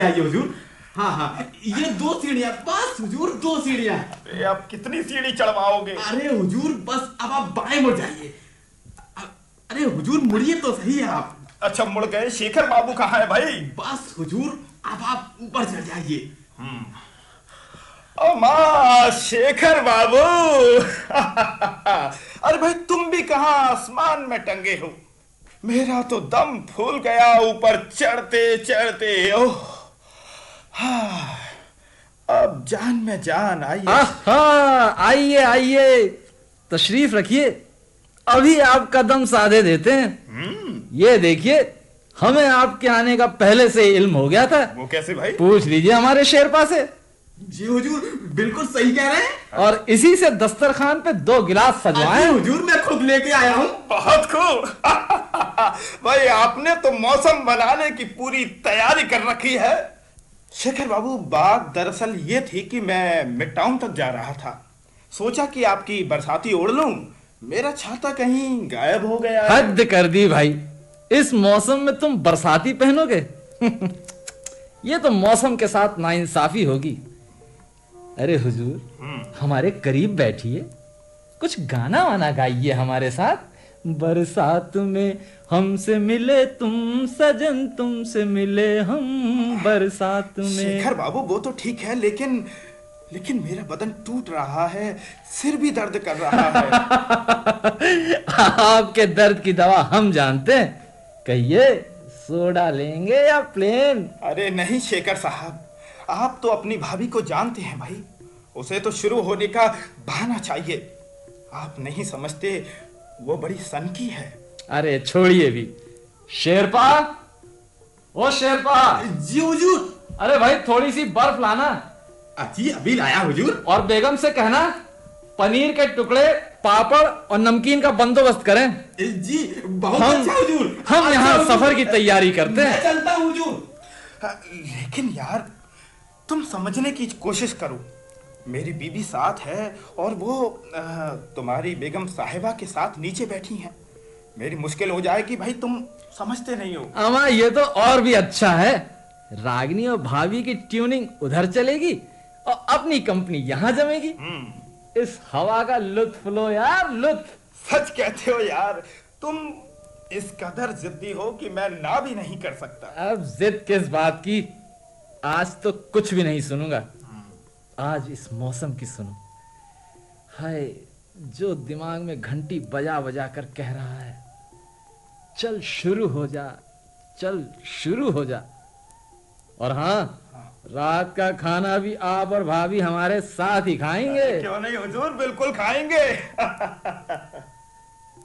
आइए हुजूर। हाँ हाँ, ये 2 सीढ़ियाँ बस हुजूर, 2 सीढ़ियाँ। अब कितनी सीढ़ी चढ़वाओगे? अरे हुजूर बस अब आप बाएं मुड़ जाइए। अरे हुजूर मुड़िए तो सही है आप। अच्छा मुड़ गए। शेखर बाबू कहाँ है भाई? बस हुजूर अब आप ऊपर चढ़ जाइए। अम्मा, शेखर बाबू। अरे भाई तुम भी कहाँ आसमान में टंगे हो? मेरा तो दम फूल गया ऊपर चढ़ते चढ़ते। ओह हाँ, अब जान में जान आई। आइए आइए, तशरीफ रखिए, अभी आपका दम साधे देते हैं। ये देखिए, हमें आपके आने का पहले से इल्म हो गया था। वो कैसे भाई? पूछ लीजिए हमारे शेरपा से। जी हुजूर बिल्कुल सही कह रहे हैं। और इसी से दस्तरखान पे 2 गिलास सजवाए हुजूर, मैं खुद लेके आया हूँ। बहुत खूब। भाई आपने तो मौसम बनाने की पूरी तैयारी कर रखी है। शेखर बाबू, बात दरअसल ये थी कि मैं मिड टाउन तक जा रहा था। सोचा कि आपकी बरसाती ओढ़ लूं। मेरा छाता कहीं गायब हो गया। हद कर दी भाई, इस मौसम में तुम बरसाती पहनोगे? ये तो मौसम के साथ नाइंसाफी होगी। अरे हुजूर, हमारे करीब बैठिए, कुछ गाना वाना गाइए हमारे साथ। बरसात में हमसे मिले तुम सजन, तुमसे मिले हम बरसात में। शेखर बाबू वो तो ठीक है, लेकिन मेरा बदन टूट रहा है, सिर भी दर्द कर रहा है। आपके दर्द की दवा हम जानते हैं। कहिए, सोडा लेंगे या प्लेन? अरे नहीं शेखर साहब, आप तो अपनी भाभी को जानते हैं भाई, उसे तो शुरू होने का बहाना चाहिए। आप नहीं समझते, वो बड़ी सनकी है। अरे छोड़िए भी। शेरपा, ओ शेरपा। जी हुजूर। अरे भाई थोड़ी सी बर्फ लाना। जी अभी लाया हुजूर। और बेगम से कहना पनीर के टुकड़े, पापड़ और नमकीन का बंदोबस्त करें। जी बहुत अच्छा हुजूर। हम यहाँ सफर की तैयारी करते हैं। मैं चलता हूँ हुजूर। लेकिन यार तुम समझने की कोशिश करो, मेरी बीबी साथ है और वो तुम्हारी बेगम साहिबा के साथ नीचे बैठी हैं। मेरी मुश्किल हो जाएगी भाई, तुम समझते नहीं हो। अमा ये तो और भी अच्छा है, रागनी और भाभी की ट्यूनिंग उधर चलेगी और अपनी कंपनी यहाँ जमेगी। इस हवा का लुत्फ लो यार, लुत्फ। सच कहते हो यार, तुम इस कदर जिद्दी हो कि मैं ना भी नहीं कर सकता। अब जिद किस बात की, आज तो कुछ भी नहीं सुनूंगा। आज इस मौसम की सुनो। हाय, जो दिमाग में घंटी बजा बजा कर कह रहा है, चल शुरू हो जा, चल शुरू हो जा। और हाँ, रात का खाना भी आप और भाभी हमारे साथ ही खाएंगे। क्यों नहीं हुजूर, बिल्कुल खाएंगे।